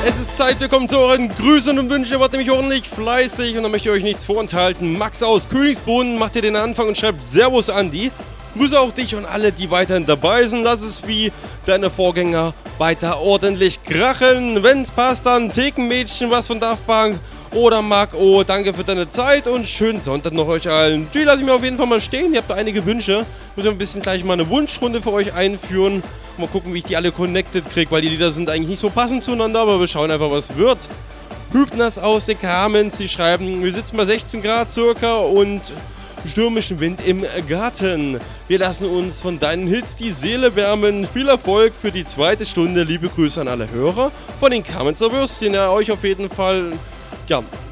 Es ist Zeit, willkommen zu euren Grüßen und Wünschen. Ihr wart nämlich ordentlich fleißig und dann möchte ich euch nichts vorenthalten. Max aus Königsbrunn macht hier den Anfang und schreibt Servus Andi. Grüße auch dich und alle, die weiterhin dabei sind. Lass es wie deine Vorgänger weiter ordentlich krachen. Wenn's passt, dann Thekenmädchen, was von Daft Punk oder Marc O. Danke für deine Zeit und schönen Sonntag noch euch allen. Die lasse ich mir auf jeden Fall mal stehen. Ihr habt da einige Wünsche. Muss ich ein bisschen gleich mal eine Wunschrunde für euch einführen. Mal gucken, wie ich die alle connected kriege, weil die Lieder sind eigentlich nicht so passend zueinander, aber wir schauen einfach, was wird. Hübners aus der Kamenz, sie schreiben, wir sitzen bei 16 Grad circa und stürmischen Wind im Garten. Wir lassen uns von deinen Hits die Seele wärmen. Viel Erfolg für die zweite Stunde. Liebe Grüße an alle Hörer von den Kamenzer Würstchen. Ja, euch auf jeden Fall, ja,